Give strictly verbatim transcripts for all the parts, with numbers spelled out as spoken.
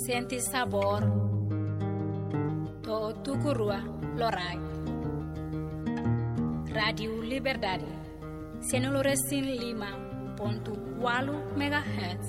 Senti sabor. To tukurua lorai. Radio Liberdade. Senuluresin lima ponto walu megahertz.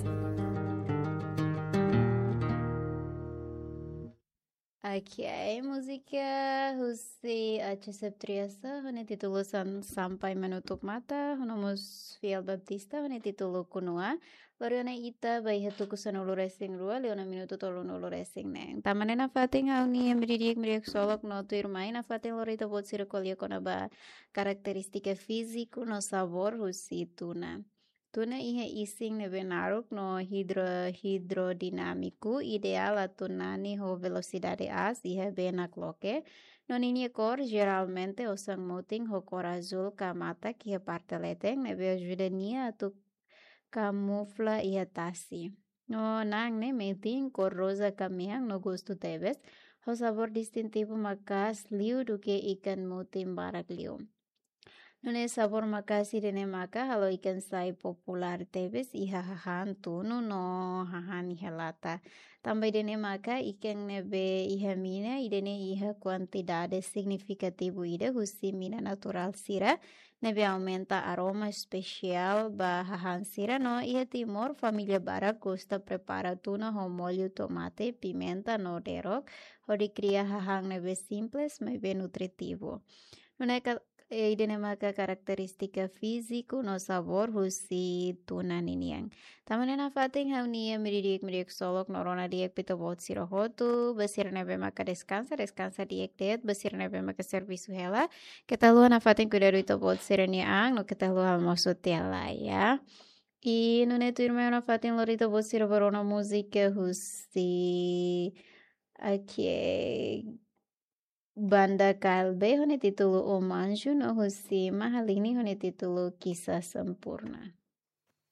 Oke, música Husi Aceh Triasa, hone titulo San Sampai Menutup Mata, honomus Fiel Baptista, hone titulo Kunua, Loriona ita bai hatuku sanulu racing rua, leona minuto tolu nulu racing neng. Tamanena fating hauni emridiek mriek solok no tuirmain, na fating lorita bot sirkolia kona ba karakteristika físico no sabor Husi tuna. Tuna ihe ising ne benaruk no hidro hidrodinamiku ideal atunani ho velocidade as ihe benak loke no nini cor geralmente osang moting ho cor azul kamata kia parte leteng ne ajuda nia tu camufla ia tasi no nang ne meting cor rosa kamiang no gusto teves ho sabor distintivo makas liu duke ikan motim barak liu. Nune sabor makasi dene maka halo ikan sai popular tebes iha hahan tunu no hahan ihalata. Tambah dene maka ikan nebe iha mina idene iha quantidade significativo ide husi mina natural sira nebe aumenta aroma especial ba hahan sira no iha timor familia barak gusta prepara tuna ho molho tomate pimenta no derok ho dikria hahan nebe simples mebe nutritivo. Nune e idene maka karakteristika físico no sabor husi tuna niniang. Tamanena fating haunia meridiek meridiek solok norona diek pito bot sirohotu besir nebe maka descansa descansa diek det besir nebe maka servisu hela ketaluan na fating kudaru ito bot sireni ang no ketaluan maksud tiala ya. I nune tu irmão na fating lorito bot sirobarona musika husi okay. Banda K L B hone titulo O Manju no Husi Mahalini hone titulo Kisah Sempurna.